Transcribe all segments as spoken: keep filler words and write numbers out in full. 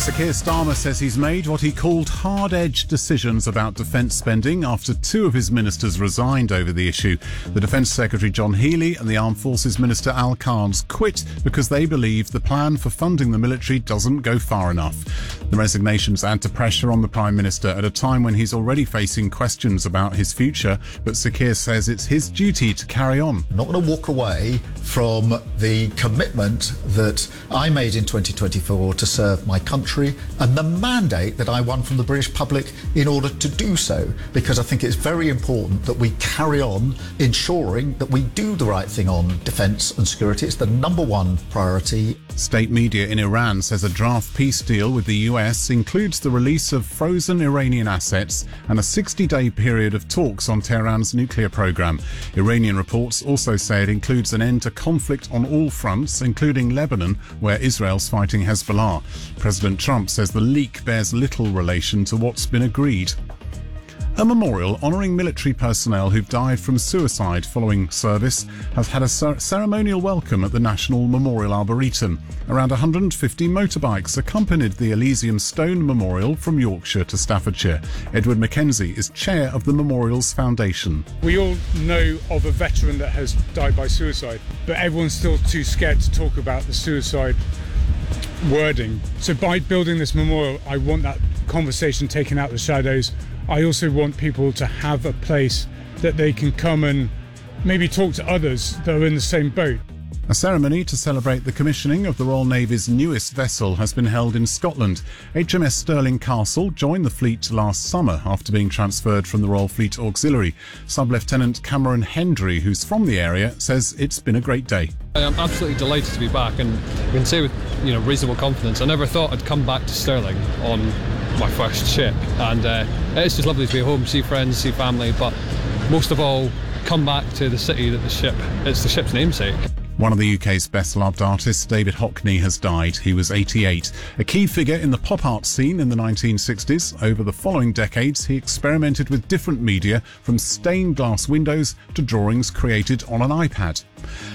Sir Keir Starmer says he's made what he called hard-edged decisions about defence spending after two of his ministers resigned over the issue. The Defence Secretary John Healey and the Armed Forces Minister Al Carnes quit because they believe the plan for funding the military doesn't go far enough. The resignations add to pressure on the Prime Minister at a time when he's already facing questions about his future, but Sir Keir says it's his duty to carry on. I'm not going to walk away from the commitment that I made in twenty twenty-four to serve my country and the mandate that I won from the British public in order to do so, because I think it's very important that we carry on ensuring that we do the right thing on defence and security. It's the number one priority. State media in Iran says a draft peace deal with the U S includes the release of frozen Iranian assets and a sixty-day period of talks on Tehran's nuclear program. Iranian reports also say it includes an end to conflict on all fronts, including Lebanon, where Israel's fighting Hezbollah. President Trump says the leak bears little relation to what's been agreed. A memorial honouring military personnel who've died from suicide following service has had a cer- ceremonial welcome at the National Memorial Arboretum. Around one hundred fifty motorbikes accompanied the Elysium Stone Memorial from Yorkshire to Staffordshire. Edward Mackenzie is chair of the memorial's foundation. We all know of a veteran that has died by suicide, but everyone's still too scared to talk about the suicide wording. So by building this memorial, I want that conversation taken out of the shadows. I also want people to have a place that they can come and maybe talk to others that are in the same boat. A ceremony to celebrate the commissioning of the Royal Navy's newest vessel has been held in Scotland. H M S Stirling Castle joined the fleet last summer after being transferred from the Royal Fleet Auxiliary. Sub-Lieutenant Cameron Hendry, who's from the area, says it's been a great day. I am absolutely delighted to be back, and I can say with you know reasonable confidence I never thought I'd come back to Stirling on my first ship, and uh, it's just lovely to be home, see friends, see family, but most of all come back to the city that the ship it's the ship's namesake. One of the U K's best-loved artists, David Hockney, has died. He was eighty-eight. A key figure in the pop art scene in the nineteen sixties. Over the following decades, he experimented with different media, from stained glass windows to drawings created on an iPad.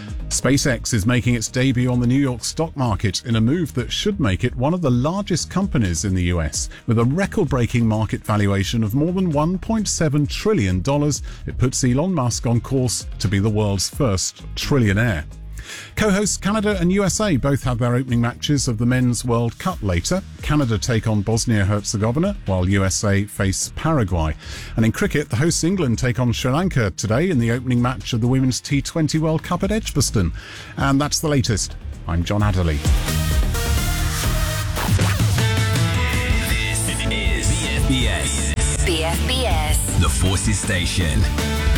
SpaceX is making its debut on the New York stock market in a move that should make it one of the largest companies in the U S. With a record-breaking market valuation of more than one point seven trillion dollars, it puts Elon Musk on course to be the world's first trillionaire. Co-hosts Canada and U S A both have their opening matches of the Men's World Cup later. Canada take on Bosnia-Herzegovina, while U S A face Paraguay. And in cricket, the hosts England take on Sri Lanka today in the opening match of the Women's T twenty World Cup at Edgbaston. And that's the latest. I'm John Adderley. This is B F B S. B F B S. The Forces Station.